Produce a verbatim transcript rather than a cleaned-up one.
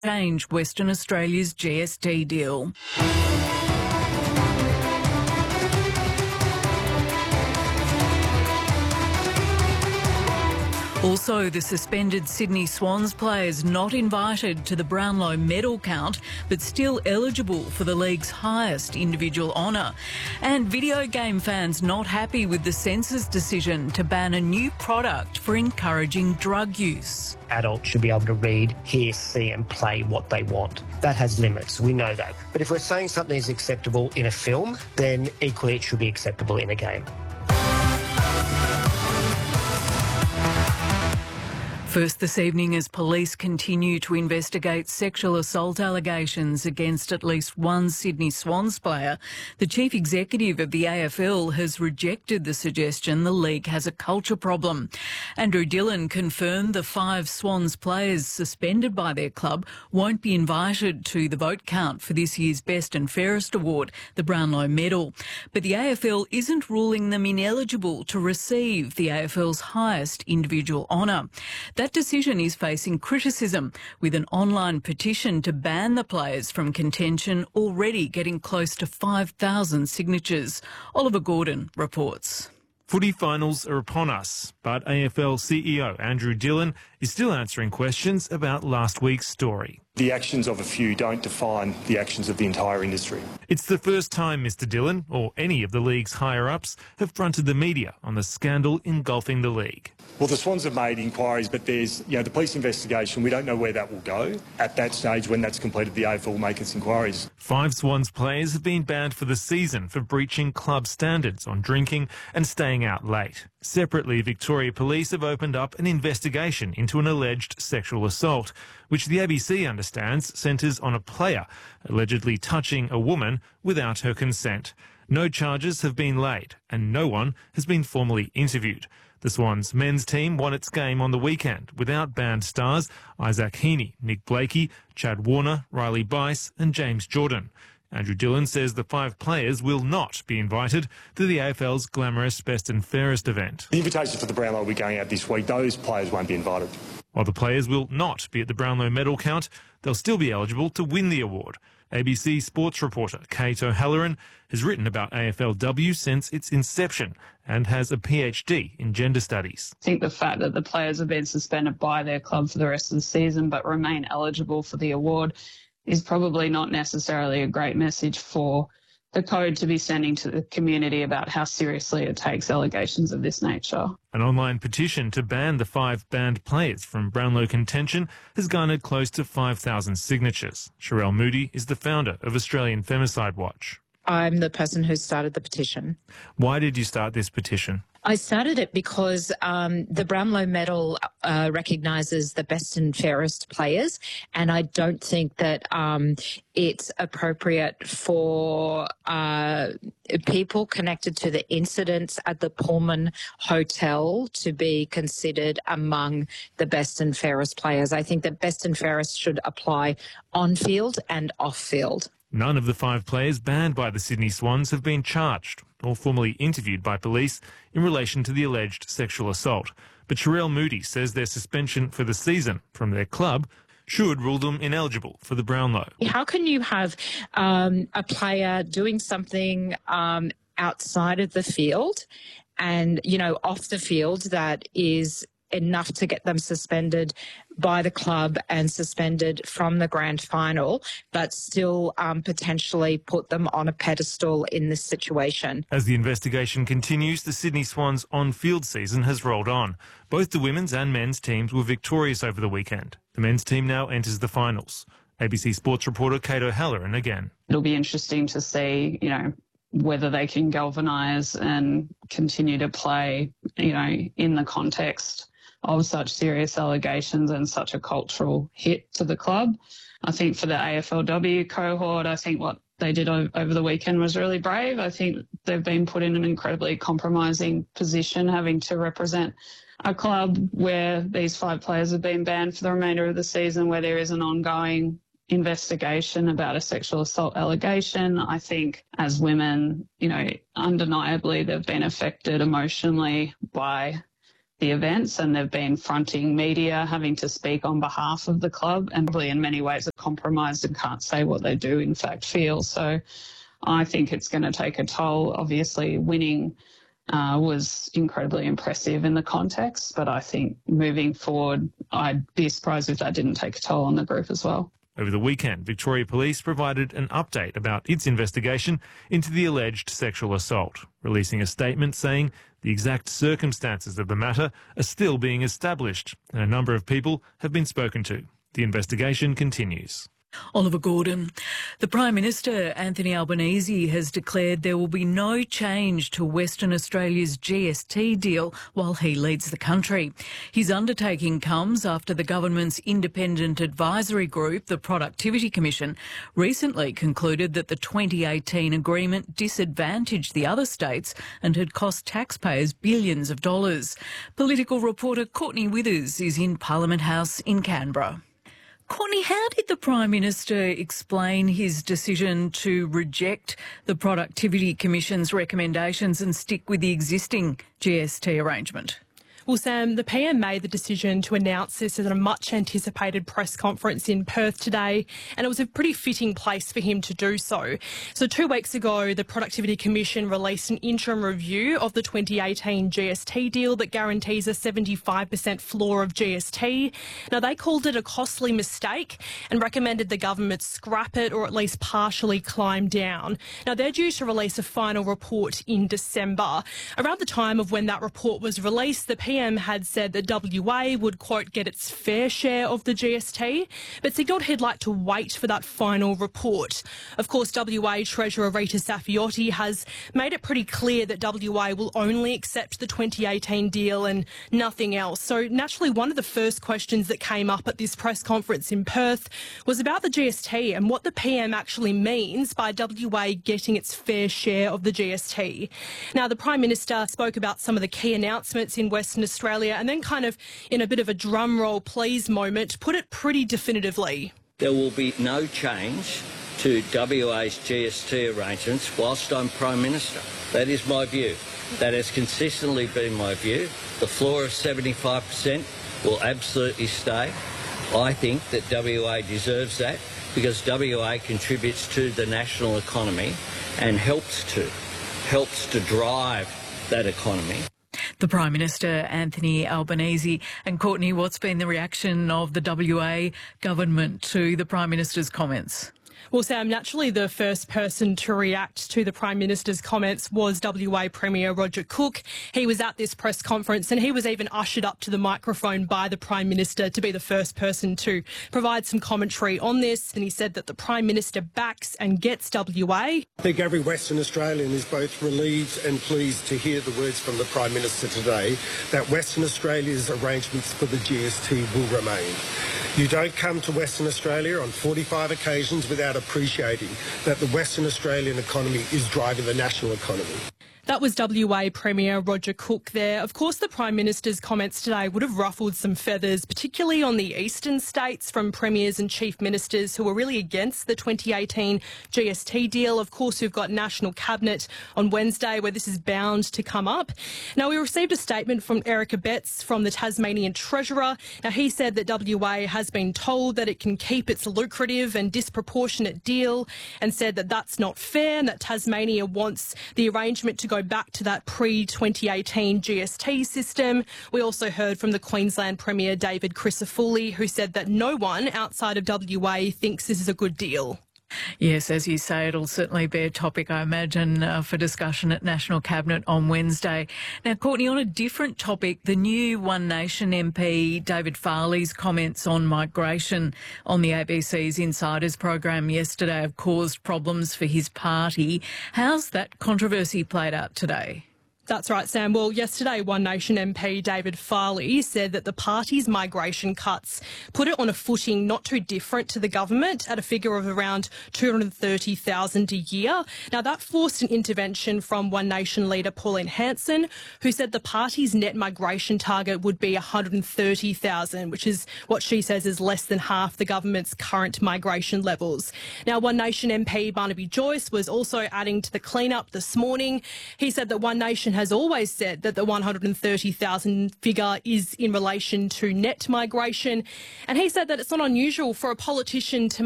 change Western Australia's G S T deal. Also, the suspended Sydney Swans players not invited to the Brownlow medal count, but still eligible for the league's highest individual honour. And video game fans not happy with the censor's decision to ban a new product for encouraging drug use. Adults should be able to read, hear, see and play what they want. That has limits, we know that. But if we're saying something is acceptable in a film, then equally it should be acceptable in a game. First this evening, as police continue to investigate sexual assault allegations against at least one Sydney Swans player, the chief executive of the A F L has rejected the suggestion the league has a culture problem. Andrew Dillon confirmed the five Swans players suspended by their club won't be invited to the vote count for this year's Best and Fairest award, the Brownlow medal. But the A F L isn't ruling them ineligible to receive the A F L's highest individual honour. That decision is facing criticism, with an online petition to ban the players from contention already getting close to five thousand signatures. Oliver Gordon reports. Footy finals are upon us, but A F L C E O Andrew Dillon is still answering questions about last week's story. The actions of a few don't define the actions of the entire industry. It's the first time Mr Dillon, or any of the league's higher-ups, have fronted the media on the scandal engulfing the league. Well, the Swans have made inquiries, but there's, you know, the police investigation. We don't know where that will go. At that stage, when that's completed, the A F L will make its inquiries. Five Swans players have been banned for the season for breaching club standards on drinking and staying out late. Separately, Victoria Police have opened up an investigation into an alleged sexual assault, which the A B C understands centres on a player allegedly touching a woman without her consent. No charges have been laid and no one has been formally interviewed. The Swans men's team won its game on the weekend without banned stars Isaac Heaney, Nick Blakey, Chad Warner, Riley Bice and James Jordan. Andrew Dillon says the five players will not be invited to the A F L's glamorous Best and Fairest event. The invitations for the Brownlow will be going out this week. Those players won't be invited. While the players will not be at the Brownlow medal count, they'll still be eligible to win the award. A B C sports reporter Kate O'Halloran has written about A F L W since its inception and has a P H D in gender studies. I think the fact that the players have been suspended by their club for the rest of the season but remain eligible for the award is probably not necessarily a great message for the code to be sending to the community about how seriously it takes allegations of this nature. An online petition to ban the five banned players from Brownlow contention has garnered close to five thousand signatures. Sherelle Moody is the founder of Australian Femicide Watch. I'm the person who started the petition. Why did you start this petition? I started it because um, the Brownlow medal uh, recognises the best and fairest players, and I don't think that um, it's appropriate for uh, people connected to the incidents at the Pullman Hotel to be considered among the best and fairest players. I think that best and fairest should apply on field and off field. None of the five players banned by the Sydney Swans have been charged or formally interviewed by police in relation to the alleged sexual assault. But Sherelle Moody says their suspension for the season from their club should rule them ineligible for the Brownlow. How can you have um, a player doing something um, outside of the field and, you know, off the field that is enough to get them suspended by the club and suspended from the grand final, but still um, potentially put them on a pedestal in this situation? As the investigation continues, the Sydney Swans on-field season has rolled on. Both the women's and men's teams were victorious over the weekend. The men's team now enters the finals. A B C sports reporter Kate O'Halloran again. It'll be interesting to see, you know, whether they can galvanise and continue to play, you know, in the context of such serious allegations and such a cultural hit to the club. I think for the A F L W cohort, I think what they did over the weekend was really brave. I think they've been put in an incredibly compromising position, having to represent a club where these five players have been banned for the remainder of the season, where there is an ongoing investigation about a sexual assault allegation. I think as women, you know, undeniably they've been affected emotionally by the events, and they've been fronting media, having to speak on behalf of the club, and probably in many ways are compromised and can't say what they do in fact feel. So I think it's going to take a toll. Obviously, winning uh, was incredibly impressive in the context, but I think moving forward, I'd be surprised if that didn't take a toll on the group as well. Over the weekend, Victoria Police provided an update about its investigation into the alleged sexual assault, releasing a statement saying the exact circumstances of the matter are still being established and a number of people have been spoken to. The investigation continues. Oliver Gordon. The Prime Minister, Anthony Albanese, has declared there will be no change to Western Australia's G S T deal while he leads the country. His undertaking comes after the government's independent advisory group, the Productivity Commission, recently concluded that the twenty eighteen agreement disadvantaged the other states and had cost taxpayers billions of dollars. Political reporter Courtney Withers is in Parliament House in Canberra. Courtney, how did the Prime Minister explain his decision to reject the Productivity Commission's recommendations and stick with the existing G S T arrangement? Well, Sam, the P M made the decision to announce this at a much-anticipated press conference in Perth today, and it was a pretty fitting place for him to do so. So two weeks ago, the Productivity Commission released an interim review of the twenty eighteen G S T deal that guarantees a seventy-five percent floor of G S T. Now, they called it a costly mistake and recommended the government scrap it or at least partially climb down. Now, they're due to release a final report in December. Around the time of when that report was released, the P M had said that W A would, quote, get its fair share of the G S T, but signalled he'd like to wait for that final report. Of course, W A Treasurer Rita Saffioti has made it pretty clear that W A will only accept the twenty eighteen deal and nothing else. So naturally, one of the first questions that came up at this press conference in Perth was about the G S T and what the P M actually means by W A getting its fair share of the G S T. Now, the Prime Minister spoke about some of the key announcements in Western Australia and then kind of in a bit of a drum roll please moment put it pretty definitively. There will be no change to W A's G S T arrangements whilst I'm Prime Minister. That is my view. That has consistently been my view. The floor of seventy-five percent will absolutely stay. I think that W A deserves that because W A contributes to the national economy and helps to, helps to drive that economy. The Prime Minister, Anthony Albanese. And Courtney, what's been the reaction of the W A government to the Prime Minister's comments? Well, Sam, naturally the first person to react to the Prime Minister's comments was W A Premier Roger Cook. He was at this press conference and he was even ushered up to the microphone by the Prime Minister to be the first person to provide some commentary on this. And he said that the Prime Minister backs and gets W A. I think every Western Australian is both relieved and pleased to hear the words from the Prime Minister today that Western Australia's arrangements for the G S T will remain. You don't come to Western Australia on forty-five occasions without appreciating that the Western Australian economy is driving the national economy. That was W A Premier Roger Cook there. Of course, the Prime Minister's comments today would have ruffled some feathers, particularly on the eastern states from premiers and chief ministers who were really against the twenty eighteen G S T deal. Of course, we've got National Cabinet on Wednesday where this is bound to come up. Now, we received a statement from Eric Abetz from the Tasmanian Treasurer. Now, he said that W A has been told that it can keep its lucrative and disproportionate deal and said that that's not fair and that Tasmania wants the arrangement to go back to that pre twenty eighteen G S T system. We also heard from the Queensland Premier David Crisafulli, who said that no one outside of W A thinks this is a good deal. Yes, as you say, it'll certainly be a topic, I imagine, uh, for discussion at National Cabinet on Wednesday. Now, Courtney, on a different topic, the new One Nation M P David Farley's comments on migration on the A B C's Insiders program yesterday have caused problems for his party. How's that controversy played out today? That's right, Sam. Well, yesterday, One Nation M P David Farley said that the party's migration cuts put it on a footing not too different to the government at a figure of around two hundred thirty thousand a year. Now, that forced an intervention from One Nation leader Pauline Hanson, who said the party's net migration target would be one hundred thirty thousand, which is what she says is less than half the government's current migration levels. Now, One Nation M P Barnaby Joyce was also adding to the clean-up this morning. He said that One Nation has always said that the one hundred thirty thousand figure is in relation to net migration. And he said that it's not unusual for a politician to